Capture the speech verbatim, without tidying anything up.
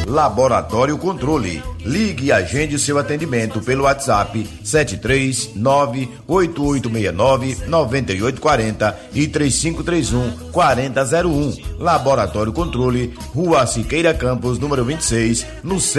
Laboratório Controle. Ligue e agende seu atendimento pelo WhatsApp sete três nove oito oito seis nove nove oito quatro zero e três cinco três um quatro zero zero um. Laboratório Controle, Rua Siqueira Campos, número vinte e seis, no